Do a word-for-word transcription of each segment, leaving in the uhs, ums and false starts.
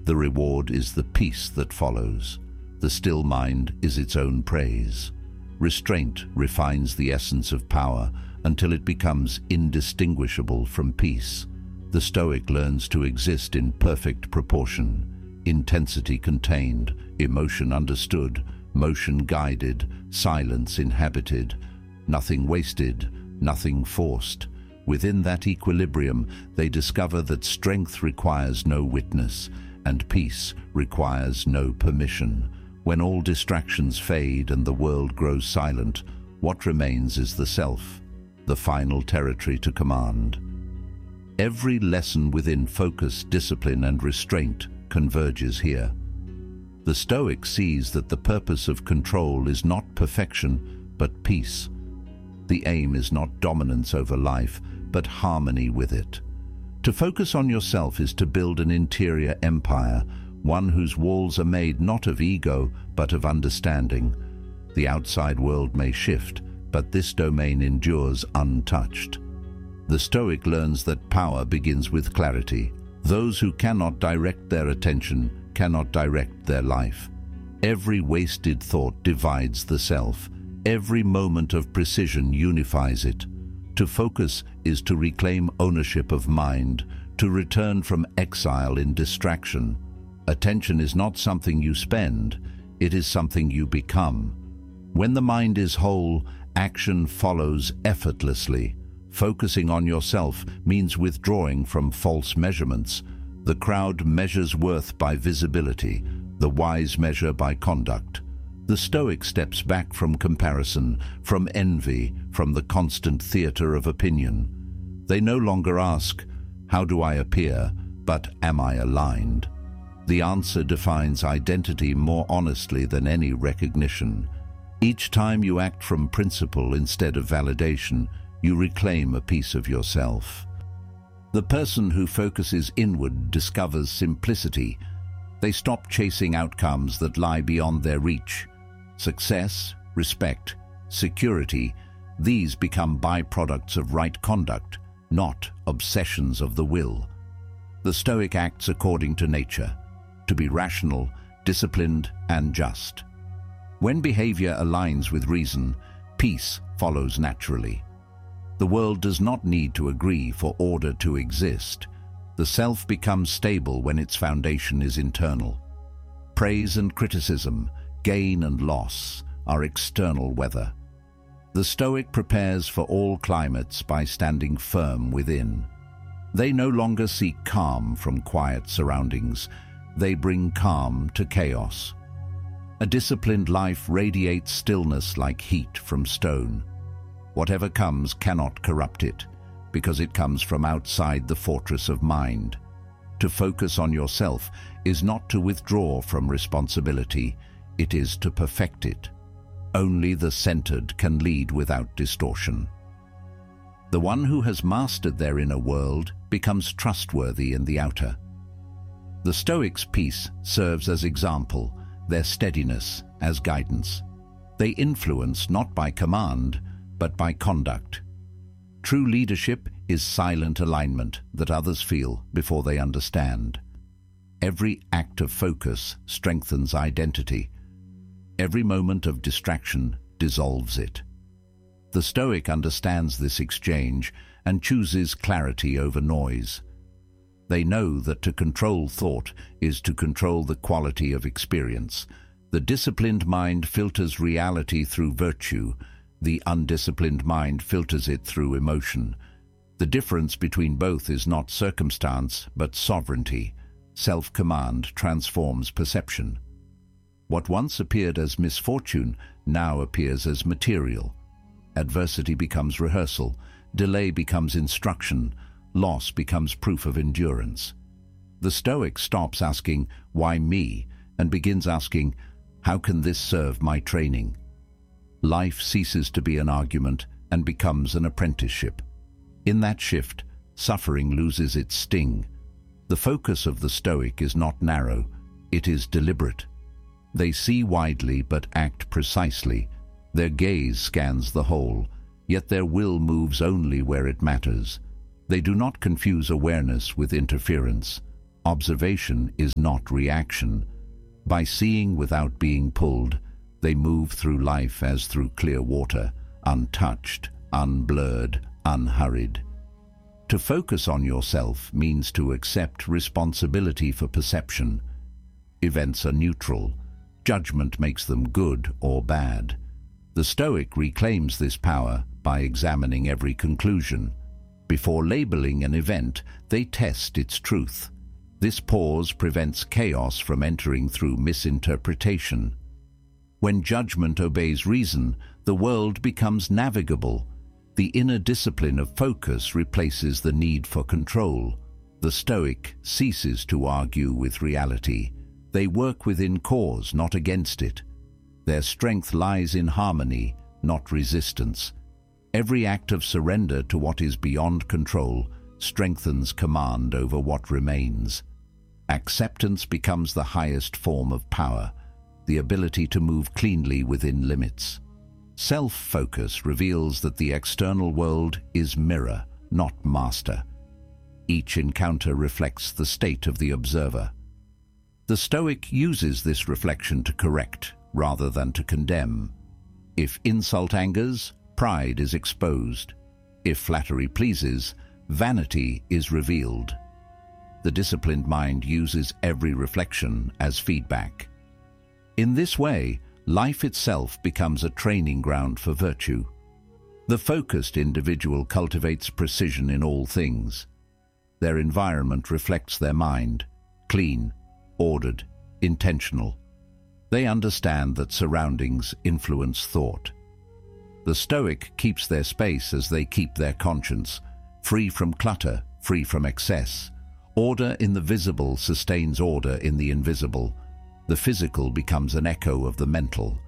The reward is the peace that follows. The still mind is its own praise. Restraint refines the essence of power until it becomes indistinguishable from peace. The Stoic learns to exist in perfect proportion, intensity contained, emotion understood, motion guided, silence inhabited, nothing wasted, nothing forced. Within that equilibrium, they discover that strength requires no witness, and peace requires no permission. When all distractions fade and the world grows silent, what remains is the self, the final territory to command. Every lesson within focus, discipline, and restraint converges here. The Stoic sees that the purpose of control is not perfection, but peace. The aim is not dominance over life, but harmony with it. To focus on yourself is to build an interior empire, one whose walls are made not of ego, but of understanding. The outside world may shift, but this domain endures untouched. The Stoic learns that power begins with clarity. Those who cannot direct their attention cannot direct their life. Every wasted thought divides the self. Every moment of precision unifies it. To focus is to reclaim ownership of mind, to return from exile in distraction. Attention is not something you spend, it is something you become. When the mind is whole, action follows effortlessly. Focusing on yourself means withdrawing from false measurements. The crowd measures worth by visibility, the wise measure by conduct. The Stoic steps back from comparison, from envy, from the constant theater of opinion. They no longer ask, "How do I appear?" but "Am I aligned?" The answer defines identity more honestly than any recognition. Each time you act from principle instead of validation, you reclaim a piece of yourself. The person who focuses inward discovers simplicity. They stop chasing outcomes that lie beyond their reach. Success, respect, security, these become byproducts of right conduct, not obsessions of the will. The Stoic acts according to nature, to be rational, disciplined, and just. When behavior aligns with reason, peace follows naturally. The world does not need to agree for order to exist. The self becomes stable when its foundation is internal. Praise and criticism, gain and loss, are external weather. The Stoic prepares for all climates by standing firm within. They no longer seek calm from quiet surroundings. They bring calm to chaos. A disciplined life radiates stillness like heat from stone. Whatever comes cannot corrupt it, because it comes from outside the fortress of mind. To focus on yourself is not to withdraw from responsibility, it is to perfect it. Only the centered can lead without distortion. The one who has mastered their inner world becomes trustworthy in the outer. The Stoics' peace serves as example, their steadiness as guidance. They influence not by command, but by conduct. True leadership is silent alignment that others feel before they understand. Every act of focus strengthens identity. Every moment of distraction dissolves it. The Stoic understands this exchange and chooses clarity over noise. They know that to control thought is to control the quality of experience. The disciplined mind filters reality through virtue. The undisciplined mind filters it through emotion. The difference between both is not circumstance, but sovereignty. Self-command transforms perception. What once appeared as misfortune now appears as material. Adversity becomes rehearsal, delay becomes instruction, loss becomes proof of endurance. The Stoic stops asking, "Why me?" and begins asking, "How can this serve my training?" Life ceases to be an argument and becomes an apprenticeship. In that shift, suffering loses its sting. The focus of the Stoic is not narrow, it is deliberate. They see widely but act precisely. Their gaze scans the whole, yet their will moves only where it matters. They do not confuse awareness with interference. Observation is not reaction. By seeing without being pulled, they move through life as through clear water, untouched, unblurred, unhurried. To focus on yourself means to accept responsibility for perception. Events are neutral. Judgment makes them good or bad. The Stoic reclaims this power by examining every conclusion. Before labeling an event, they test its truth. This pause prevents chaos from entering through misinterpretation. When judgment obeys reason, the world becomes navigable. The inner discipline of focus replaces the need for control. The Stoic ceases to argue with reality. They work within cause, not against it. Their strength lies in harmony, not resistance. Every act of surrender to what is beyond control strengthens command over what remains. Acceptance becomes the highest form of power, the ability to move cleanly within limits. Self-focus reveals that the external world is mirror, not master. Each encounter reflects the state of the observer. The Stoic uses this reflection to correct rather than to condemn. If insult angers, pride is exposed. If flattery pleases, vanity is revealed. The disciplined mind uses every reflection as feedback. In this way, life itself becomes a training ground for virtue. The focused individual cultivates precision in all things. Their environment reflects their mind, clean, ordered, intentional. They understand that surroundings influence thought. The Stoic keeps their space as they keep their conscience, free from clutter, free from excess. Order in the visible sustains order in the invisible. The physical becomes an echo of the mental.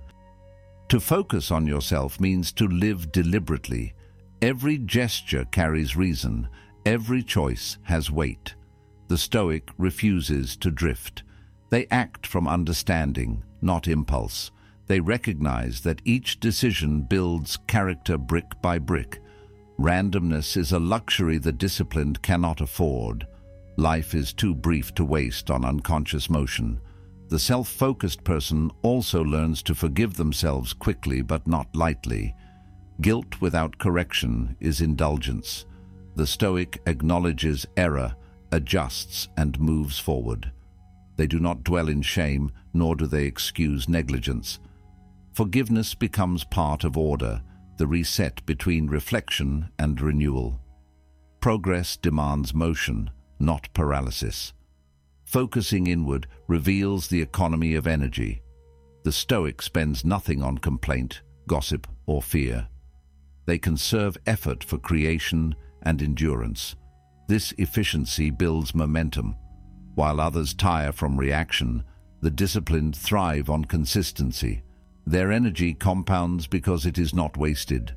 To focus on yourself means to live deliberately. Every gesture carries reason. Every choice has weight. The Stoic refuses to drift. They act from understanding, not impulse. They recognize that each decision builds character brick by brick. Randomness is a luxury the disciplined cannot afford. Life is too brief to waste on unconscious motion. The self-focused person also learns to forgive themselves quickly but not lightly. Guilt without correction is indulgence. The Stoic acknowledges error, adjusts, and moves forward. They do not dwell in shame, nor do they excuse negligence. Forgiveness becomes part of order, the reset between reflection and renewal. Progress demands motion, not paralysis. Focusing inward reveals the economy of energy. The Stoic spends nothing on complaint, gossip, or fear. They conserve effort for creation and endurance. This efficiency builds momentum. While others tire from reaction, the disciplined thrive on consistency. Their energy compounds because it is not wasted.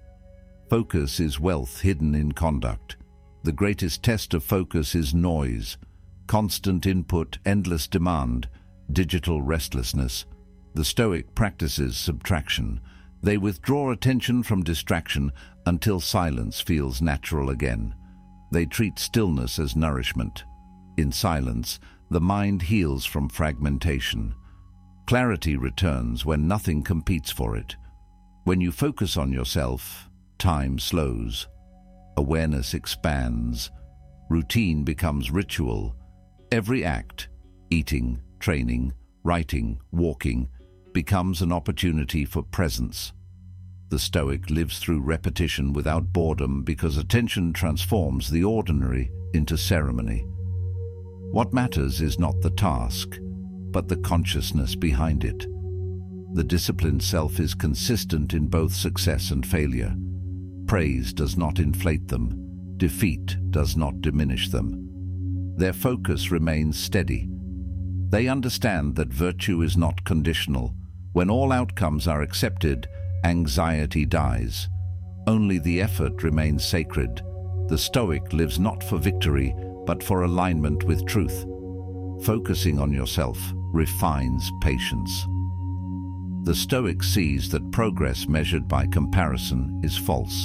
Focus is wealth hidden in conduct. The greatest test of focus is noise. Constant input, endless demand, digital restlessness. The Stoic practices subtraction. They withdraw attention from distraction until silence feels natural again. They treat stillness as nourishment. In silence, the mind heals from fragmentation. Clarity returns when nothing competes for it. When you focus on yourself, time slows. Awareness expands. Routine becomes ritual. Every act, eating, training, writing, walking, becomes an opportunity for presence. The Stoic lives through repetition without boredom because attention transforms the ordinary into ceremony. What matters is not the task, but the consciousness behind it. The disciplined self is consistent in both success and failure. Praise does not inflate them. Defeat does not diminish them. Their focus remains steady. They understand that virtue is not conditional. When all outcomes are accepted, anxiety dies. Only the effort remains sacred. The Stoic lives not for victory, but for alignment with truth. Focusing on yourself refines patience. The Stoic sees that progress measured by comparison is false.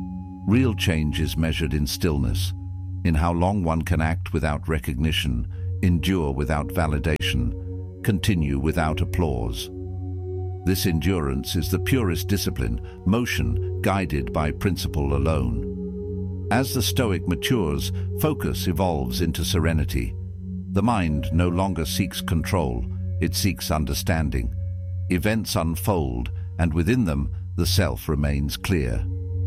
Real change is measured in stillness, in how long one can act without recognition, endure without validation, continue without applause. This endurance is the purest discipline, motion guided by principle alone. As the Stoic matures, focus evolves into serenity. The mind no longer seeks control, it seeks understanding. Events unfold, and within them, the self remains clear.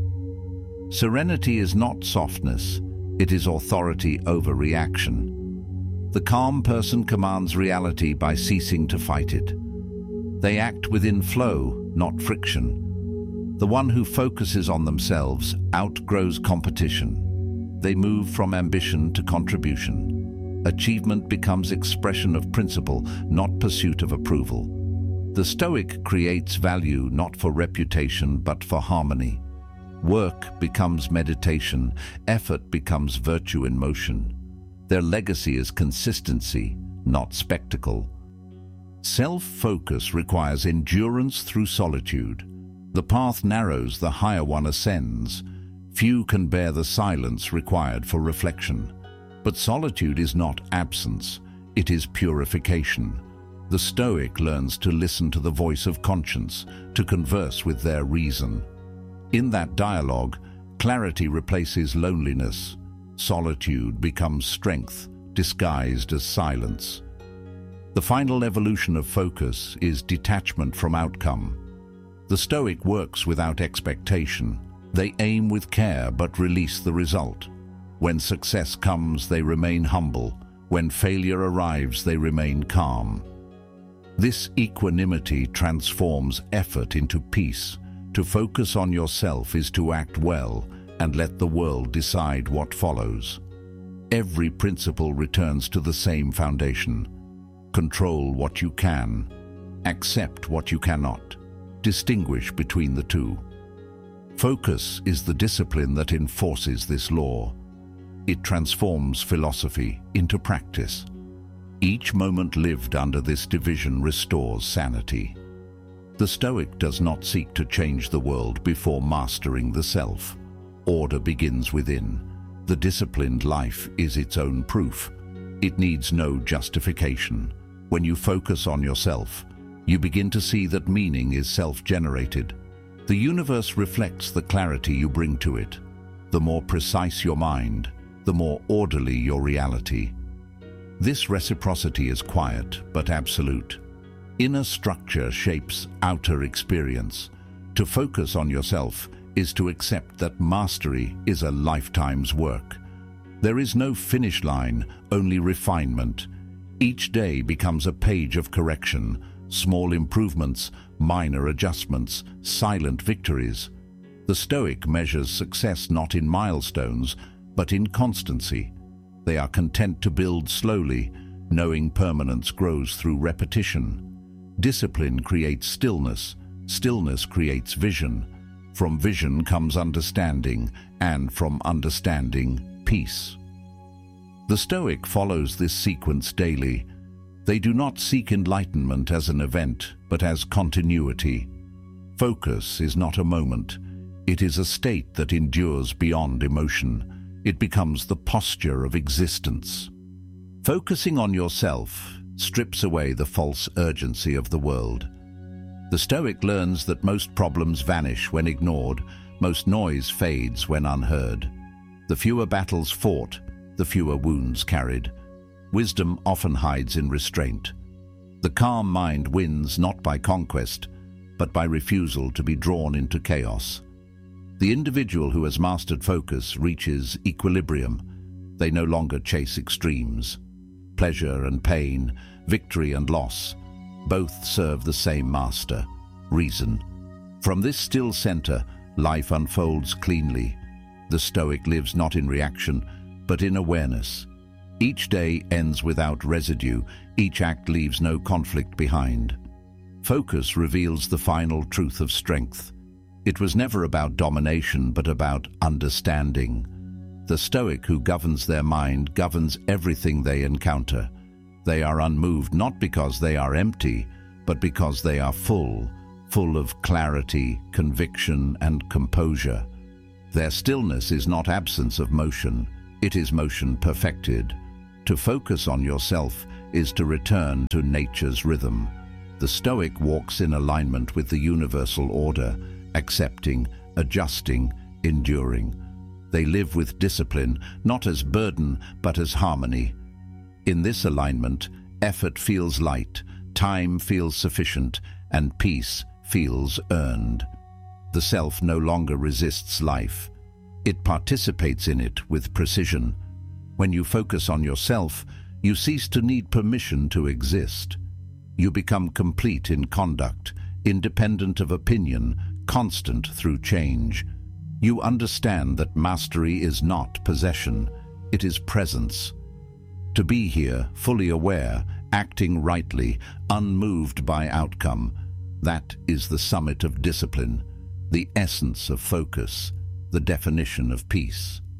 Serenity is not softness, it is authority over reaction. The calm person commands reality by ceasing to fight it. They act within flow, not friction. The one who focuses on themselves outgrows competition. They move from ambition to contribution. Achievement becomes expression of principle, not pursuit of approval. The Stoic creates value not for reputation but for harmony. Work becomes meditation, effort becomes virtue in motion. Their legacy is consistency, not spectacle. Self-focus requires endurance through solitude. The path narrows, the higher one ascends. Few can bear the silence required for reflection. But solitude is not absence, it is purification. The Stoic learns to listen to the voice of conscience, to converse with their reason. In that dialogue, clarity replaces loneliness. Solitude becomes strength, disguised as silence. The final evolution of focus is detachment from outcome. The Stoic works without expectation. They aim with care but release the result. When success comes, they remain humble. When failure arrives, they remain calm. This equanimity transforms effort into peace. To focus on yourself is to act well and let the world decide what follows. Every principle returns to the same foundation. Control what you can. Accept what you cannot. Distinguish between the two. Focus is the discipline that enforces this law. It transforms philosophy into practice. Each moment lived under this division restores sanity. The Stoic does not seek to change the world before mastering the self. Order begins within. The disciplined life is its own proof. It needs no justification. When you focus on yourself, you begin to see that meaning is self-generated. The universe reflects the clarity you bring to it. The more precise your mind, the more orderly your reality. This reciprocity is quiet but absolute. Inner structure shapes outer experience. To focus on yourself is to accept that mastery is a lifetime's work. There is no finish line, only refinement. Each day becomes a page of correction, small improvements, minor adjustments, silent victories. The Stoic measures success not in milestones, but in constancy. They are content to build slowly, knowing permanence grows through repetition. Discipline creates stillness, stillness creates vision. From vision comes understanding, and from understanding, peace. The Stoic follows this sequence daily. They do not seek enlightenment as an event, but as continuity. Focus is not a moment. It is a state that endures beyond emotion. It becomes the posture of existence. Focusing on yourself strips away the false urgency of the world. The Stoic learns that most problems vanish when ignored, most noise fades when unheard. The fewer battles fought, the fewer wounds carried. Wisdom often hides in restraint. The calm mind wins not by conquest, but by refusal to be drawn into chaos. The individual who has mastered focus reaches equilibrium. They no longer chase extremes. Pleasure and pain, victory and loss, both serve the same master, reason. From this still center, life unfolds cleanly. The Stoic lives not in reaction, but in awareness. Each day ends without residue, each act leaves no conflict behind. Focus reveals the final truth of strength. It was never about domination, but about understanding. The Stoic who governs their mind governs everything they encounter. They are unmoved not because they are empty, but because they are full, full of clarity, conviction, and composure. Their stillness is not absence of motion, it is motion perfected. To focus on yourself is to return to nature's rhythm. The Stoic walks in alignment with the universal order, accepting, adjusting, enduring. They live with discipline, not as burden, but as harmony. In this alignment, effort feels light, time feels sufficient, and peace feels earned. The self no longer resists life. It participates in it with precision. When you focus on yourself, you cease to need permission to exist. You become complete in conduct, independent of opinion, constant through change. You understand that mastery is not possession, it is presence. To be here, fully aware, acting rightly, unmoved by outcome, that is the summit of discipline, the essence of focus, the definition of peace.